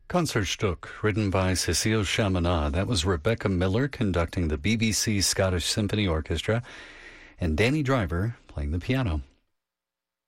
Concertstück, written by Cecile Chaminade. That was Rebecca Miller conducting the BBC Scottish Symphony Orchestra and Danny Driver playing the piano.